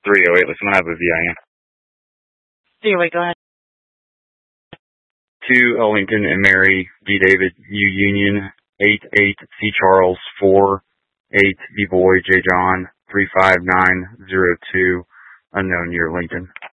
308. Listen, I have a VIN. 308, go ahead. To Ellington and Mary D. David U. Union 88 C. Charles 48 B. Boy J. John 35902 unknown year Lincoln.